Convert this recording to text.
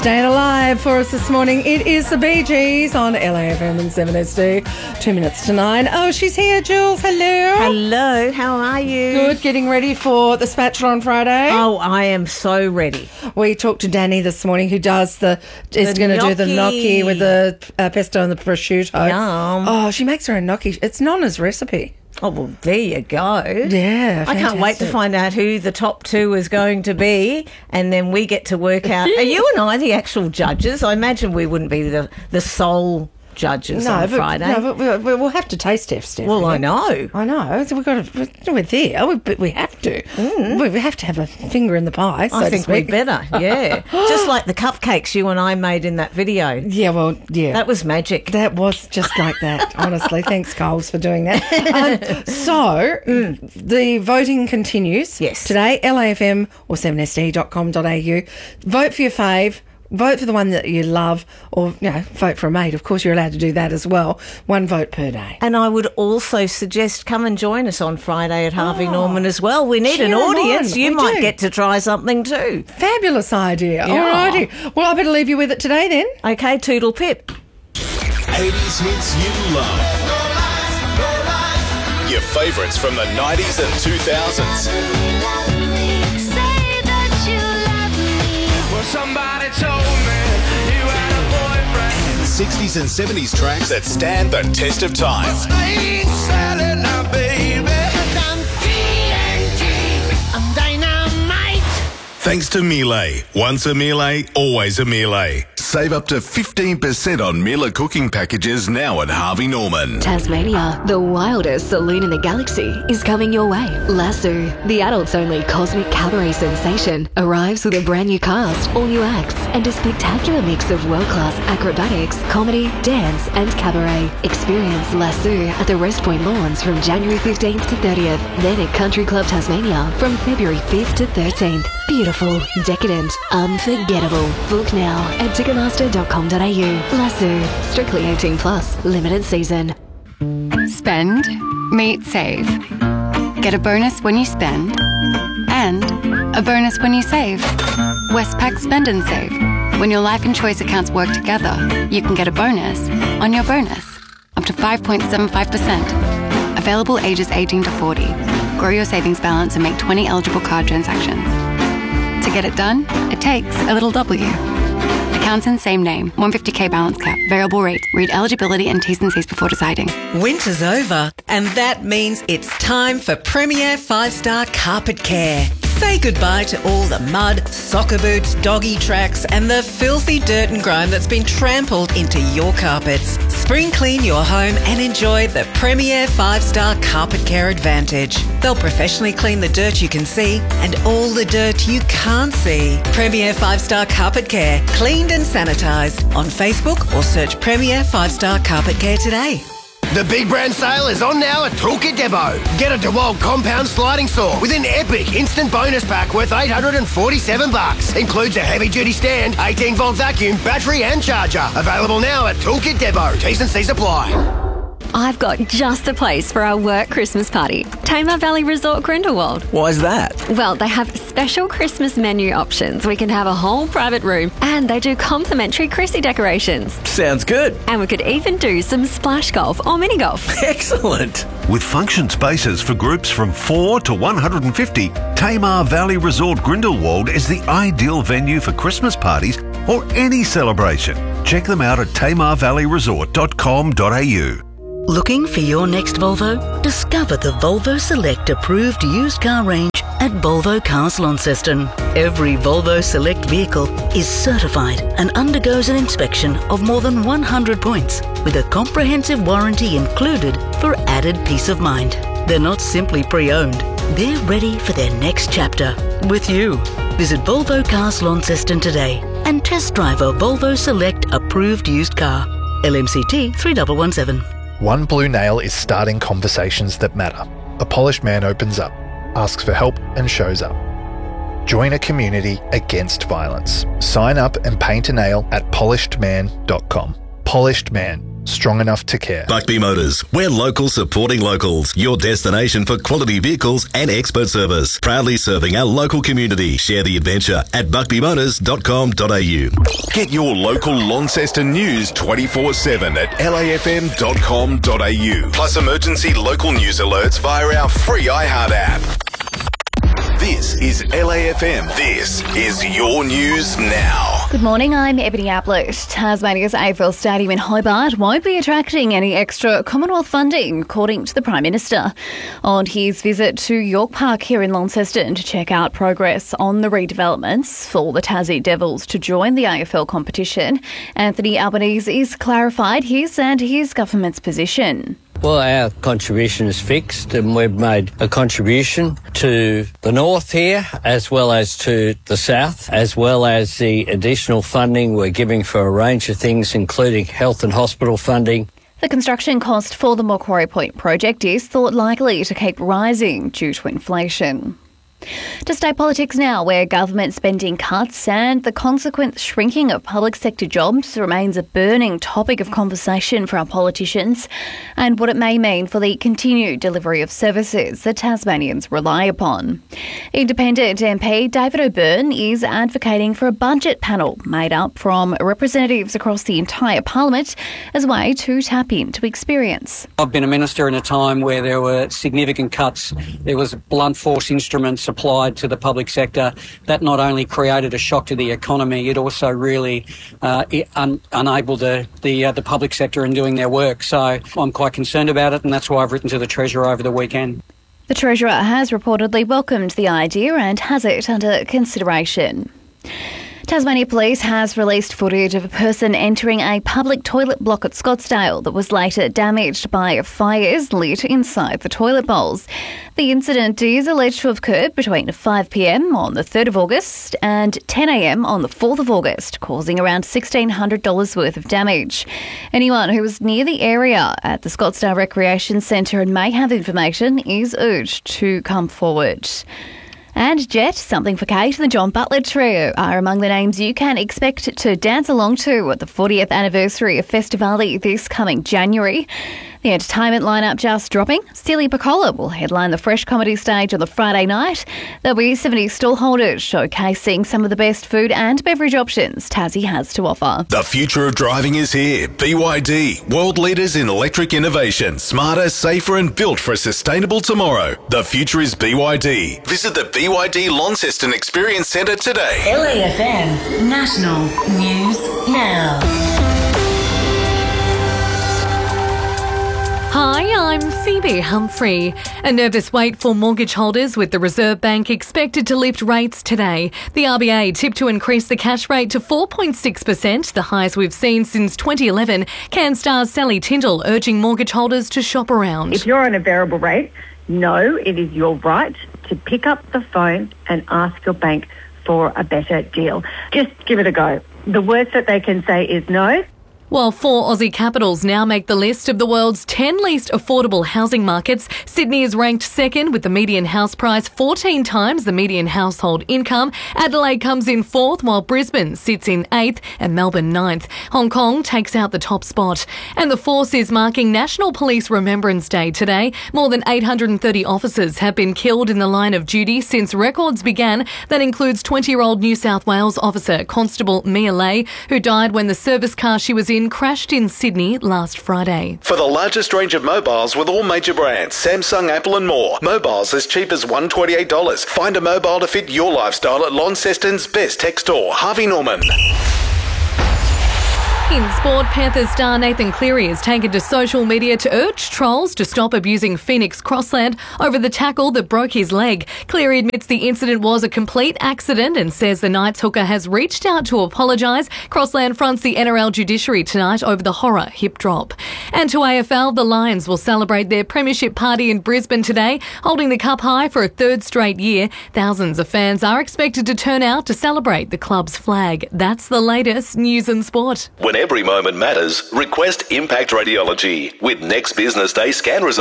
Staying alive for us this morning. It is the Bee Gees on LAFM and 7SD. 2 minutes to 9. Oh, she's here, Jules. Hello. Hello, how are you? Good. Getting ready for the spatula on Friday. Oh, I am so ready. We talked to Danny this morning, who does is going to do the gnocchi with the pesto and the prosciutto. Yum. Oh, she makes her own gnocchi. It's Nonna's recipe. Oh, well, there you go. Yeah, I can't wait to fantastic. find out who the top two is going to be, and then we get to work out. Are you and I the actual judges? I imagine we wouldn't be the sole judges on Friday. No, but we'll have to taste test, Steph. Well, I know. So we've got to. We're there, but we have to. We have to have a finger in the pie. So I to think we speak. better, yeah. Just like the cupcakes you and I made in that video. Yeah, well, yeah. That was magic. That was just like that, honestly. Thanks, Coles, for doing that. The voting continues. Yes. Today, LAFM or 7sd.com.au. Vote for your fave. Vote for the one that you love, or vote for a mate. Of course, you're allowed to do that as well. 1 vote per day. And I would also suggest come and join us on Friday at Harvey Norman as well. We need an cheer 'em audience. on. You We might do. get to try something too. Fabulous idea. Yeah. Alrighty. Well, I better leave you with it today then. Okay, toodle pip. 80s hits you love. Your favourites from the 90s and 2000s. Somebody told me you had a boyfriend. 60s and 70s tracks that stand the test of time. I ain't selling now, baby. I'm TNT. I'm dynamite. Thanks to Miele. Once a Miele, always a Miele. Save up to 15% on Miele cooking packages now at Harvey Norman. Tasmania, the wildest saloon in the galaxy, is coming your way. Lasso, the adults-only cosmic cabaret sensation, arrives with a brand new cast, all new acts, and a spectacular mix of world-class acrobatics, comedy, dance, and cabaret. Experience Lasso at the Rest Point Lawns from January 15th to 30th, then at Country Club Tasmania from February 5th to 13th. Beautiful, decadent, unforgettable. Book now at ticketmaster.com.au. Lasso, strictly 18 plus, limited season. Spend, meet, save. Get a bonus when you spend and a bonus when you save. Westpac Spend and Save. When your life and choice accounts work together, you can get a bonus on your bonus, up to 5.75%. Available ages 18 to 40. Grow your savings balance and make 20 eligible card transactions. To get it done, it takes a little W. Accounts in same name, 150k balance cap, variable rate. Read eligibility and T's and C's before deciding. Winter's over, and that means it's time for Premier 5-Star Carpet Care. Say goodbye to all the mud, soccer boots, doggy tracks, and the filthy dirt and grime that's been trampled into your carpets. Spring clean your home and enjoy the Premier 5-Star Carpet Care Advantage. They'll professionally clean the dirt you can see and all the dirt you can't see. Premier 5-Star Carpet Care, cleaned and sanitised. On Facebook or search Premier 5-Star Carpet Care today. The big brand sale is on now at Toolkit Depot. Get a DeWalt compound sliding saw with an epic instant bonus pack worth $847. Includes a heavy-duty stand, 18-volt vacuum, battery and charger. Available now at Toolkit Depot. T's and C's apply. I've got just the place for our work Christmas party. Tamar Valley Resort Grindelwald. Why's that? Well, they have special Christmas menu options. We can have a whole private room and they do complimentary Chrissy decorations. Sounds good. And we could even do some splash golf or mini golf. Excellent. With function spaces for groups from 4 to 150, Tamar Valley Resort Grindelwald is the ideal venue for Christmas parties or any celebration. Check them out at tamarvalleyresort.com.au. Looking for your next Volvo? Discover the Volvo Select approved used car range at Volvo Cars Launceston. Every Volvo Select vehicle is certified and undergoes an inspection of more than 100 points with a comprehensive warranty included for added peace of mind. They're not simply pre-owned, they're ready for their next chapter with you. Visit Volvo Cars Launceston today and test drive a Volvo Select approved used car. LMCT 3117. One Blue Nail is starting conversations that matter. A polished man opens up, asks for help and shows up. Join a community against violence. Sign up and paint a nail at polishedman.com. Polished Man. strong enough to care. Buckby Motors. We're local supporting locals. Your destination for quality vehicles and expert service. Proudly serving our local community. Share the adventure at buckbymotors.com.au. Get your local Launceston news 24/7 at lafm.com.au. Plus emergency local news alerts via our free iHeart app. This is LAFM. This is your news now. Good morning, I'm Ebony Ablett. Tasmania's AFL Stadium in Hobart won't be attracting any extra Commonwealth funding, according to the Prime Minister. On his visit to York Park here in Launceston to check out progress on the redevelopments for the Tassie Devils to join the AFL competition, Anthony Albanese is clarified his and his government's position. Well, our contribution is fixed and we've made a contribution to the north here as well as to the south, as well as the additional funding we're giving for a range of things, including health and hospital funding. The construction cost for the Macquarie Point project is thought likely to keep rising due to inflation. To state politics now, where government spending cuts and the consequent shrinking of public sector jobs remains a burning topic of conversation for our politicians, and what it may mean for the continued delivery of services that Tasmanians rely upon. Independent MP David O'Byrne is advocating for a budget panel made up from representatives across the entire parliament as a way to tap into experience. I've been a minister in a time where there were significant cuts. There was blunt force instruments applied to the public sector. That not only created a shock to the economy, it also really enabled the public sector in doing their work. So I'm quite concerned about it, and that's why I've written to the Treasurer over the weekend. The Treasurer has reportedly welcomed the idea and has it under consideration. Tasmania Police has released footage of a person entering a public toilet block at Scottsdale that was later damaged by fires lit inside the toilet bowls. The incident is alleged to have occurred between 5 p.m. on the 3rd of August and 10 a.m. on the 4th of August, causing around $1,600 worth of damage. Anyone who was near the area at the Scottsdale Recreation Centre and may have information is urged to come forward. And Jet, Something for Kate and the John Butler Trio are among the names you can expect to dance along to at the 40th anniversary of Festivali this coming January. The entertainment lineup just dropping. Celia Piccola will headline the Fresh Comedy Stage on the Friday night. There'll be 70 stallholders showcasing some of the best food and beverage options Tassie has to offer. The future of driving is here. BYD, world leaders in electric innovation. Smarter, safer and built for a sustainable tomorrow. The future is BYD. Visit the BYD Launceston Experience Centre today. LAFM National News Now. Hi, I'm Phoebe Humphrey. A nervous wait for mortgage holders with the Reserve Bank expected to lift rates today. The RBA tipped to increase the cash rate to 4.6%, the highest we've seen since 2011. CanStar's Sally Tyndall urging mortgage holders to shop around. If you're on a variable rate, no, it is your right to pick up the phone and ask your bank for a better deal. Just give it a go. The worst that they can say is no. While 4 Aussie capitals now make the list of the world's 10 least affordable housing markets, Sydney is ranked second with the median house price 14 times the median household income. Adelaide comes in 4th, while Brisbane sits in 8th and Melbourne 9th. Hong Kong takes out the top spot. And the Force is marking National Police Remembrance Day today. More than 830 officers have been killed in the line of duty since records began. That includes 20-year-old New South Wales officer Constable Mia Lay, who died when the service car she was in crashed in Sydney last Friday. For the largest range of mobiles with all major brands, Samsung, Apple and more. Mobiles as cheap as $128. Find a mobile to fit your lifestyle at Launceston's best tech store, Harvey Norman. In sport, Panthers star Nathan Cleary has taken to social media to urge trolls to stop abusing Phoenix Crossland over the tackle that broke his leg. Cleary admits the incident was a complete accident and says the Knights hooker has reached out to apologise. Crossland fronts the NRL judiciary tonight over the horror hip drop. And to AFL, the Lions will celebrate their premiership party in Brisbane today, holding the cup high for a 3rd straight year. Thousands of fans are expected to turn out to celebrate the club's flag. That's the latest news and sport. When every moment matters, request Impact Radiology with next business day scan results.